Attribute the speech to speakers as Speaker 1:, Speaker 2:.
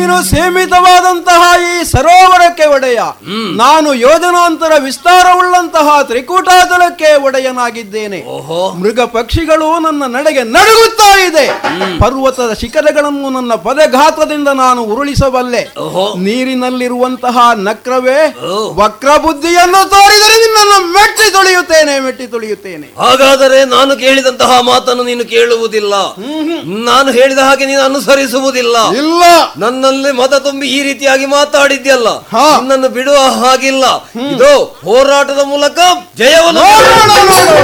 Speaker 1: ನೀನು ಸೀಮಿತವಾದಂತಹ ಈ ಸರೋವರಕ್ಕೆ ಒಡೆಯ, ನಾನು ಯೋಜನಾಂತರ ವಿಸ್ತಾರವುಳ್ಳಂತಹ ತ್ರಿಕೂಟಾಚಲಕ್ಕೆ ಒಡೆಯನಾಗಿದ್ದೇನೆ. ಮೃಗ ಪಕ್ಷಿಗಳು ನನ್ನ ನಡೆಗೆ ನಡುಗುತ್ತಾ ಇದೆ. ಪರ್ವತದ ಶಿಖರಗಳನ್ನು ನನ್ನ ಪದಘಾತದಿಂದ ನಾನು ಉರುಳಿಸಬಲ್ಲೆ. ನೀರಿನಲ್ಲಿರುವಂತಹ ನಕ್ರವೇ ವಕ್ರ ಬುದ್ಧಿಯನ್ನು ತೋರಿದರೆ ನಿನ್ನನ್ನು ಮೆಟ್ಟಿ ತುಳಿಯುತ್ತೇನೆ.
Speaker 2: ಹಾಗಾದರೆ ನಾನು ಕೇಳಿದಂತಹ ಮಾತನ್ನು ನೀನು ಕೇಳುವುದಿಲ್ಲ, ನಾನು ಹೇಳಿದ ಹಾಗೆ ನೀನು ಅನುಸರಿಸುವುದಿಲ್ಲ.
Speaker 1: ಇಲ್ಲ,
Speaker 2: ನನ್ನಲ್ಲಿ ಮತ ತುಂಬಿ ಈ ರೀತಿಯಾಗಿ ಮಾತಾಡಿದ್ಯಲ್ಲ, ನನ್ನನ್ನು ಬಿಡುವ ಹಾಗಿಲ್ಲ. ಇದು ಹೋರಾಟದ ಮೂಲಕ ಜಯವನ್ನು